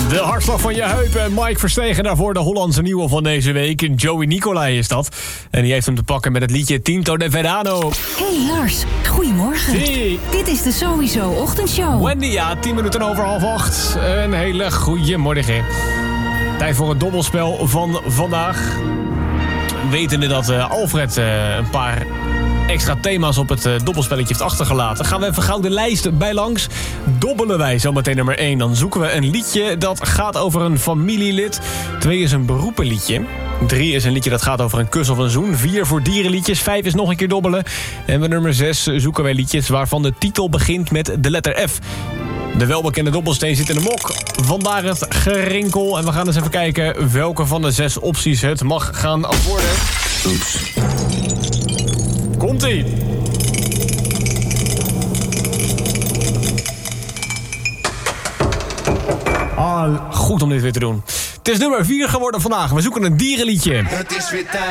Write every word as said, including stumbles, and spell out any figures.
De hartslag van je heupen en Mike Verstegen daarvoor de Hollandse nieuwe van deze week. Joey Nicolai is dat. En die heeft hem te pakken met het liedje Tinto de Verano. Hey Lars, goedemorgen. Hey. Dit is de Sowieso Ochtendshow. Wendy, ja, tien minuten over half acht. Een hele goede morgen. Tijd voor het dobbelspel van vandaag. Wetende dat uh, Alfred uh, een paar extra thema's op het uh, dobbelspelletje heeft achtergelaten, gaan we even gauw de lijst bij langs. Dobbelen wij zometeen nummer één. Dan zoeken we een liedje dat gaat over een familielid. twee is een beroepenliedje. drie is een liedje dat gaat over een kus of een zoen. vier voor dierenliedjes. vijf is nog een keer dobbelen. En bij nummer zes zoeken wij liedjes waarvan de titel begint met de letter F. De welbekende dobbelsteen zit in de mok. Vandaar het gerinkel. En we gaan eens even kijken welke van de zes opties het mag gaan worden. Oeps. Komt-ie. Ah, goed om dit weer te doen. Het is nummer vier geworden vandaag. We zoeken een dierenliedje. Het is weer tijd.